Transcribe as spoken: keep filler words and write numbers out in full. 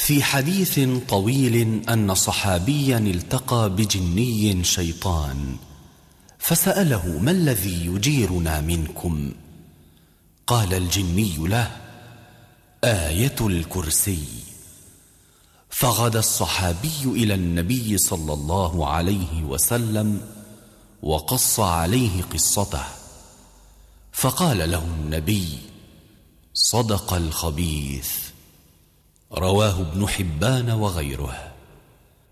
في حديث طويل أن صحابيا التقى بجني شيطان فسأله: ما الذي يجيرنا منكم؟ قال الجني له: آية الكرسي. فغدا الصحابي إلى النبي صلى الله عليه وسلم وقص عليه قصته، فقال له النبي: صدق الخبيث. رواه ابن حبان وغيره.